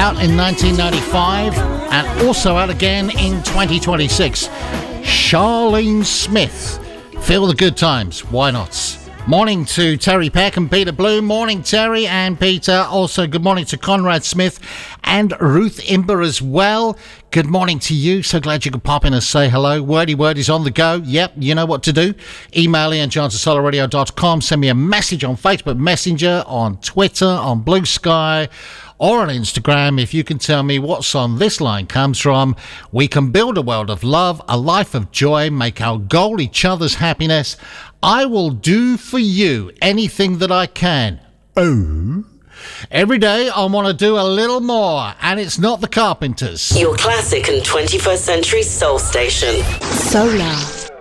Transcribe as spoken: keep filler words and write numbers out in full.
out in nineteen ninety-five and also out again in twenty twenty-six. Charlene Smith, Feel the Good Times, why not? Morning to Terry Peck and Peter Bloom. Morning, Terry and Peter. Also, good morning to Conrad Smith and Ruth Imber as well. Good morning to you. So glad you could pop in and say hello. Wordy Word is on the go. Yep, you know what to do. Email ian jones at solar radio dot com. Send me a message on Facebook Messenger, on Twitter, on Blue Sky, or on Instagram. If you can tell me what song this line comes from. We can build a world of love, a life of joy, make our goal each other's happiness. I will do for you anything that I can. Oh. Every day I want to do a little more, and it's not the Carpenters. Your classic and twenty-first century soul station. Solar.